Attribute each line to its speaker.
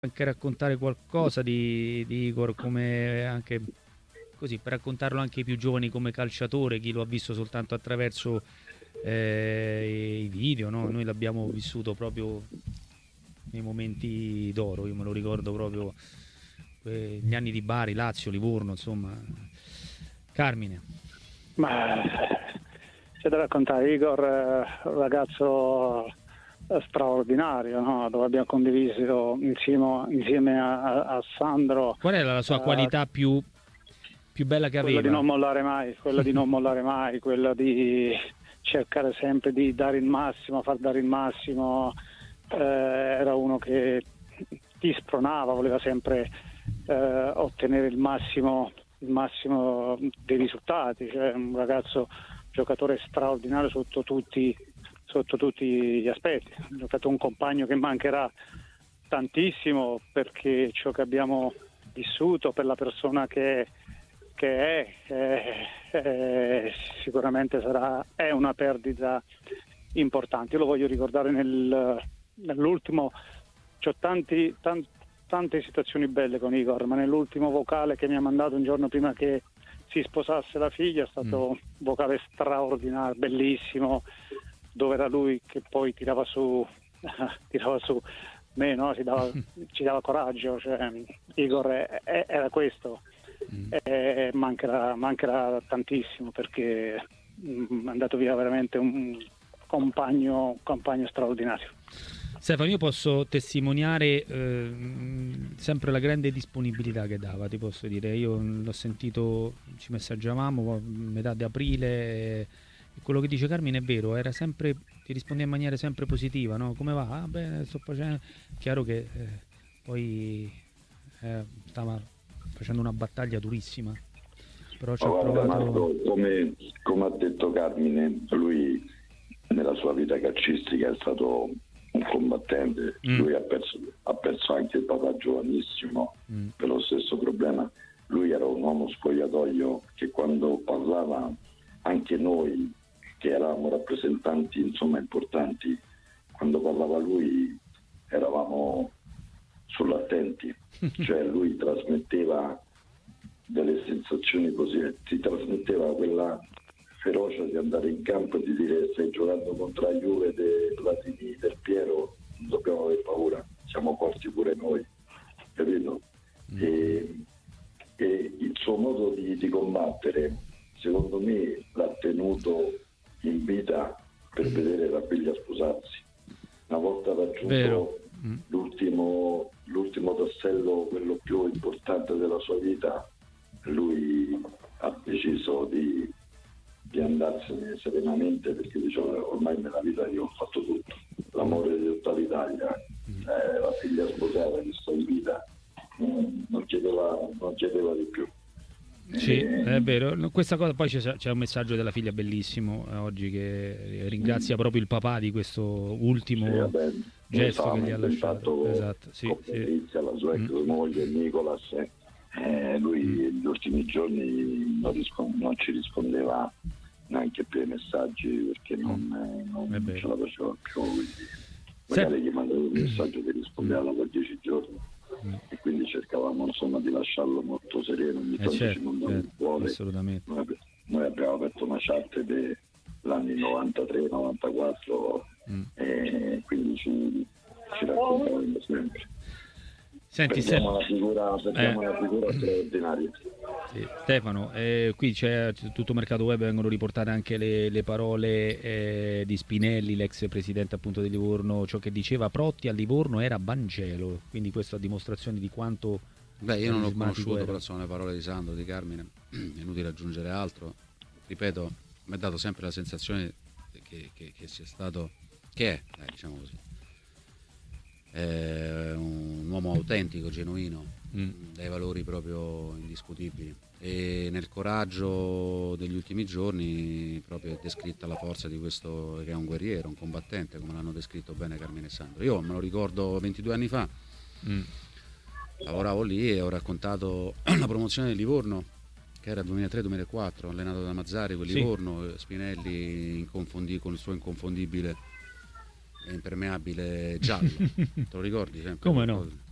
Speaker 1: anche raccontare qualcosa di Igor, come anche così, per raccontarlo anche ai più giovani come calciatore, chi lo ha visto soltanto attraverso i video, no? Noi l'abbiamo vissuto proprio nei momenti d'oro, io me lo ricordo proprio gli anni di Bari, Lazio, Livorno, insomma. Carmine.
Speaker 2: Ma c'è da raccontare, Igor, un ragazzo straordinario, no? Dove abbiamo condiviso insieme a Sandro.
Speaker 1: Qual era la sua qualità più bella che
Speaker 2: quella
Speaker 1: aveva?
Speaker 2: Di non mollare mai, quella di non mollare mai, quella di cercare sempre di dare il massimo, far dare il massimo. Era uno che ti spronava, voleva sempre ottenere il massimo dei risultati, cioè un ragazzo giocatore straordinario sotto tutti gli aspetti. Ho giocato un compagno che mancherà tantissimo, perché ciò che abbiamo vissuto, per la persona che sicuramente è una perdita importante. Io lo voglio ricordare nell'ultimo. C'ho tante situazioni belle con Igor, ma nell'ultimo vocale che mi ha mandato un giorno prima che si sposasse la figlia è stato un vocale straordinario, bellissimo, dove era lui che poi tirava su me, no? Ci dava coraggio, cioè, Igor era questo. Mancherà tantissimo, perché è andato via veramente un compagno straordinario.
Speaker 1: Stefano, io posso testimoniare sempre la grande disponibilità che dava, ti posso dire. Io l'ho sentito, ci messaggiavamo a metà di aprile, e quello che dice Carmine è vero, era sempre, ti rispondeva in maniera sempre positiva, no? Come va? Ah, bene, sto facendo. Chiaro che poi stava facendo una battaglia durissima, però ci ha provato.
Speaker 3: Marco, come ha detto Carmine, lui nella sua vita calcistica è stato un combattente. Lui ha perso anche il papà giovanissimo per lo stesso problema. Lui era un uomo spogliatoio che, quando parlava, anche noi che eravamo rappresentanti insomma importanti, quando parlava lui eravamo sull'attenti. Cioè lui trasmetteva delle sensazioni così, ti trasmetteva quella ferocia di andare in campo e di dire: stai giocando contro la Juve del Platini, del Piero, non dobbiamo avere paura, siamo forti pure noi, capito? E il suo modo di combattere, secondo me, l'ha tenuto in vita per vedere la figlia sposarsi. Una volta raggiunto l'ultimo tassello, quello più importante della sua vita, lui ha deciso di andarsene serenamente, perché diceva: ormai nella vita io ho fatto tutto, l'amore di tutta l'Italia, la figlia sposata che sto in vita, non chiedeva di più.
Speaker 1: Sì, è vero. Questa cosa, poi c'è un messaggio della figlia bellissimo oggi, che ringrazia proprio il papà di questo ultimo gesto che gli ha lasciato. Esatto, sì,
Speaker 3: Patrizia, la sua ex moglie, Nicolas, lui negli ultimi giorni non ci rispondeva neanche più ai messaggi, perché non ce la faceva più. Magari gli mandavo un messaggio che rispondeva dopo 10 giorni. E quindi cercavamo insomma di lasciarlo molto sereno, ogni tanto ci mandava un cuore.
Speaker 1: Assolutamente.
Speaker 3: Noi abbiamo aperto una chat dell'anni 93-94 e quindi ci raccontavamo sempre.
Speaker 1: Senti,
Speaker 3: perdiamo una figura straordinaria.
Speaker 1: Sì. Stefano, qui c'è tutto Mercato Web, vengono riportate anche le parole di Spinelli, l'ex presidente appunto di Livorno. Ciò che diceva Protti a Livorno era Vangelo, quindi questo a dimostrazione di quanto...
Speaker 4: Io non l'ho conosciuto, però sono le parole di Sandro, di Carmine, è inutile aggiungere altro. Ripeto, mi ha dato sempre la sensazione che sia stato, diciamo così, un uomo autentico, genuino, dai valori proprio indiscutibili, e nel coraggio degli ultimi giorni proprio è descritta la forza di questo, che è un guerriero, un combattente, come l'hanno descritto bene Carmine e Sandro. Io me lo ricordo 22 anni fa, lavoravo lì e ho raccontato la promozione del Livorno, che era 2003-2004, allenato da Mazzari con Livorno, Spinelli con il suo inconfondibile e impermeabile giallo. Te lo ricordi sempre?
Speaker 1: Come no?